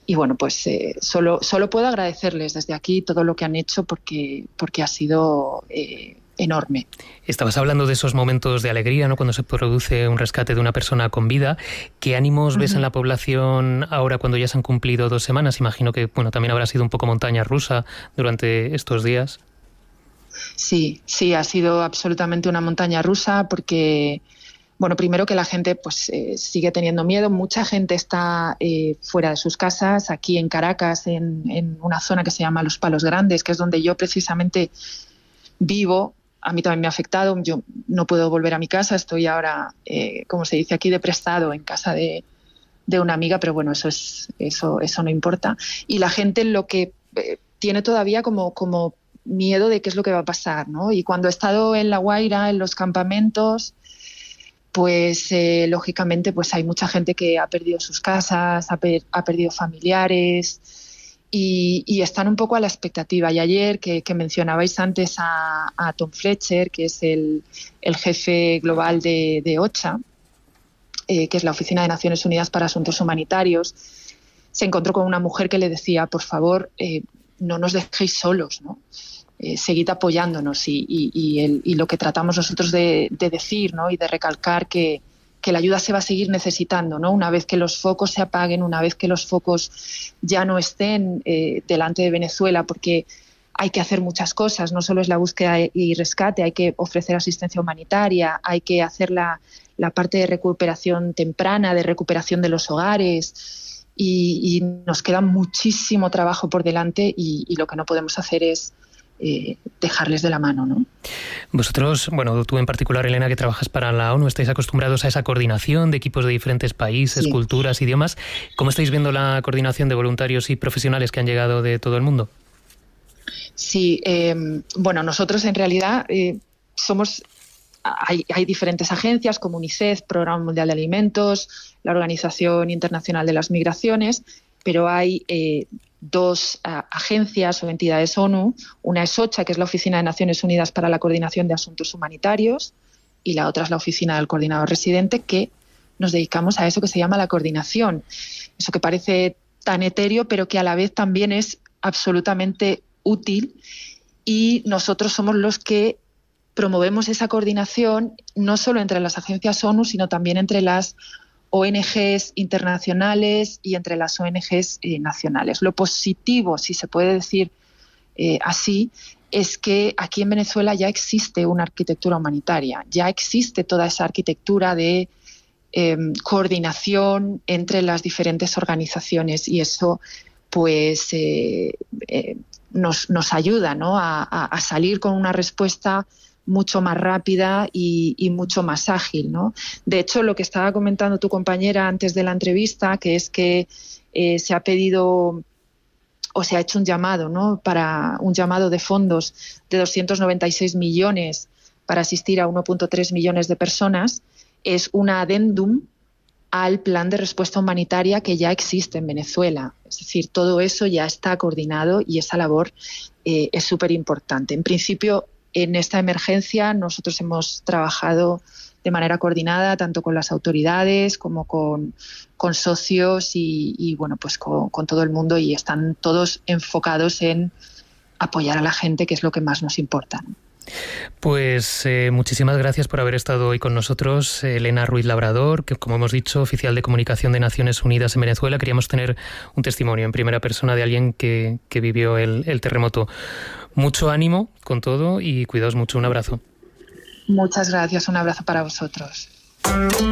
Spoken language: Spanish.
bueno, pues solo puedo agradecerles desde aquí todo lo que han hecho porque ha sido enorme. Estabas hablando de esos momentos de alegría, ¿no?, cuando se produce un rescate de una persona con vida. ¿Qué ánimos ves en la población ahora cuando ya se han cumplido 2 semanas? Imagino que también habrá sido un poco montaña rusa durante estos días. Sí, ha sido absolutamente una montaña rusa porque, bueno, primero que la gente pues sigue teniendo miedo. Mucha gente está fuera de sus casas, aquí en Caracas, en una zona que se llama Los Palos Grandes, que es donde yo precisamente vivo. A mí también me ha afectado. Yo no puedo volver a mi casa. Estoy ahora, como se dice aquí, de prestado en casa de una amiga, pero bueno, eso no importa. Y la gente lo que tiene todavía como miedo de qué es lo que va a pasar, ¿no? Y cuando he estado en La Guaira, en los campamentos, pues lógicamente pues hay mucha gente que ha perdido sus casas, ha perdido familiares y están un poco a la expectativa. Y ayer, que mencionabais antes a Tom Fletcher, que es el jefe global de OCHA, que es la Oficina de Naciones Unidas para Asuntos Humanitarios, se encontró con una mujer que le decía, por favor, no nos dejéis solos, ¿no? Seguid apoyándonos y lo que tratamos nosotros de decir, ¿no?, y de recalcar que la ayuda se va a seguir necesitando, ¿no? Una vez que los focos se apaguen, una vez que los focos ya no estén delante de Venezuela, porque hay que hacer muchas cosas, no solo es la búsqueda y rescate, hay que ofrecer asistencia humanitaria, hay que hacer la parte de recuperación temprana, de recuperación de los hogares y nos queda muchísimo trabajo por delante y lo que no podemos hacer es dejarles de la mano, ¿no? Vosotros, tú en particular, Elena, que trabajas para la ONU, estáis acostumbrados a esa coordinación de equipos de diferentes países, sí, culturas, idiomas. ¿Cómo estáis viendo la coordinación de voluntarios y profesionales que han llegado de todo el mundo? Sí, nosotros en realidad hay diferentes agencias como UNICEF, Programa Mundial de Alimentos, la Organización Internacional de las Migraciones, pero hay 2 agencias o entidades ONU. Una es OCHA, que es la Oficina de Naciones Unidas para la Coordinación de Asuntos Humanitarios, y la otra es la Oficina del Coordinador Residente, que nos dedicamos a eso que se llama la coordinación. Eso que parece tan etéreo, pero que a la vez también es absolutamente útil, y nosotros somos los que promovemos esa coordinación no solo entre las agencias ONU, sino también entre las ONGs internacionales y entre las ONGs nacionales. Lo positivo, si se puede decir así, es que aquí en Venezuela ya existe una arquitectura humanitaria, ya existe toda esa arquitectura de coordinación entre las diferentes organizaciones, y eso pues nos ayuda, ¿no?, a salir con una respuesta mucho más rápida y mucho más ágil, ¿no? De hecho, lo que estaba comentando tu compañera antes de la entrevista, que es que se ha pedido o se ha hecho un llamado, ¿no?, para un llamado de fondos de 296 millones para asistir a 1.3 millones de personas, es un adendum al plan de respuesta humanitaria que ya existe en Venezuela. Es decir, todo eso ya está coordinado y esa labor es súper importante. En principio, en esta emergencia nosotros hemos trabajado de manera coordinada tanto con las autoridades como con socios y pues con todo el mundo, y están todos enfocados en apoyar a la gente, que es lo que más nos importa, ¿no? Pues muchísimas gracias por haber estado hoy con nosotros, Elena Ruiz Labrador, que, como hemos dicho, oficial de comunicación de Naciones Unidas en Venezuela. Queríamos tener un testimonio en primera persona de alguien que vivió el terremoto. Mucho ánimo con todo y cuidaos mucho. Un abrazo. Muchas gracias. Un abrazo para vosotros.